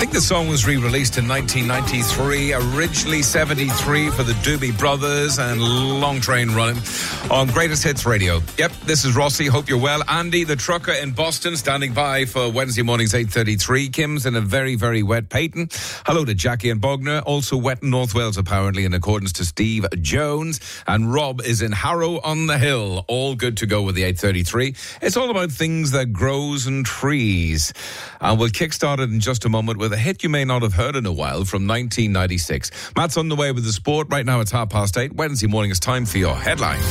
think the song was re-released in 1993, originally 73 for the Doobie Brothers, and Long Train Running on Greatest Hits Radio. Yep, this is Rossi. Hope you're well. Andy, the trucker in Boston, standing by for Wednesday morning's 8:33. Kim's in a very, very wet Peyton. Hello to Jackie and Bognor. Also wet in North Wales, apparently, in accordance to Steve Jones. And Rob is in Harrow on the Hill. All good to go with the 8:33. It's all about things that grows in trees. And we'll kickstart it in just a moment with a hit you may not have heard in a while from 1996. Matt's on the way with the sport. Right now it's 8:30. Wednesday morning, it's time for your headlines.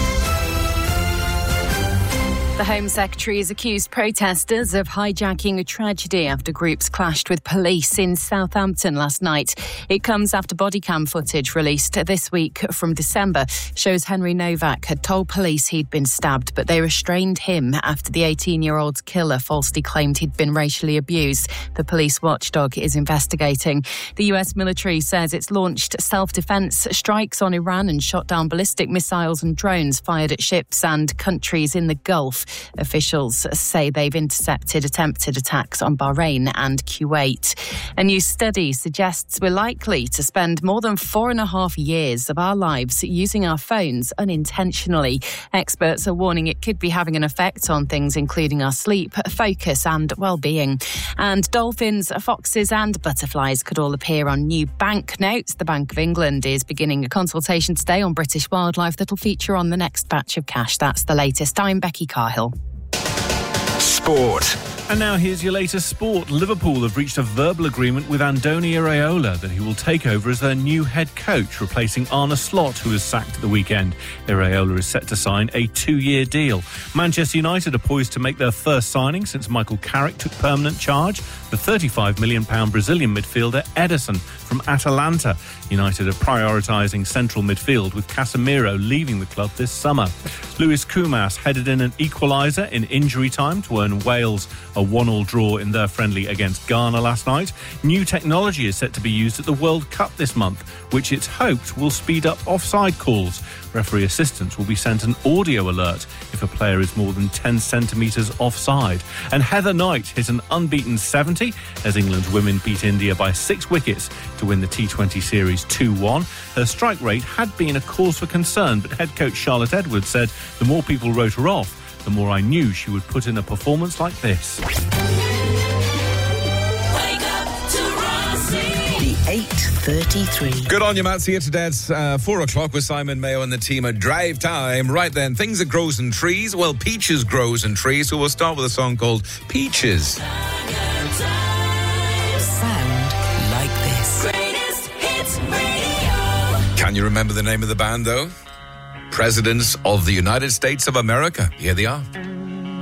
The Home Secretary has accused protesters of hijacking a tragedy after groups clashed with police in Southampton last night. It comes after body cam footage released this week from December shows Henry Novak had told police he'd been stabbed, but they restrained him after the 18-year-old's killer falsely claimed he'd been racially abused. The police watchdog is investigating. The US military says it's launched self-defense strikes on Iran and shot down ballistic missiles and drones fired at ships and countries in the Gulf. Officials say they've intercepted attempted attacks on Bahrain and Kuwait. A new study suggests we're likely to spend more than 4.5 years of our lives using our phones unintentionally. Experts are warning it could be having an effect on things including our sleep, focus and well-being. And dolphins, foxes and butterflies could all appear on new banknotes. The Bank of England is beginning a consultation today on British wildlife that'll feature on the next batch of cash. That's the latest. I'm Becky Cahill. Sport. And now here's your latest sport. Liverpool have reached a verbal agreement with Andoni Iraola that he will take over as their new head coach, replacing Arne Slot, who was sacked at the weekend. Iraola is set to sign a 2-year deal. Manchester United are poised to make their first signing since Michael Carrick took permanent charge. The £35 million Brazilian midfielder Ederson from Atalanta. United are prioritising central midfield with Casemiro leaving the club this summer. Luis Koumas headed in an equaliser in injury time to earn Wales a 1-1 draw in their friendly against Ghana last night. New technology is set to be used at the World Cup this month, which it's hoped will speed up offside calls. Referee assistants will be sent an audio alert if a player is more than 10 centimetres offside. And Heather Knight hit an unbeaten 70 as England's women beat India by 6 wickets to win the T20 series 2-1. Her strike rate had been a cause for concern, but head coach Charlotte Edwards said the more people wrote her off, the more I knew she would put in a performance like this. The 8:33. Good on you, Matt. See you today at 4 o'clock with Simon Mayo and the team at Drive Time. Right then, things that grows in trees. Well, peaches grows in trees, so we'll start with a song called Peaches. Sound like this. Greatest Hits Radio. Can you remember the name of the band, though? Presidents of the United States of America. Here they are.